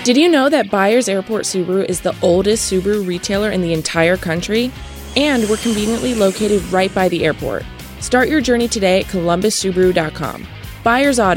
Did you know that Byers Airport Subaru is the oldest Subaru retailer in the entire country? And we're conveniently located right by the airport. Start your journey today at columbussubaru.com. Byers Auto.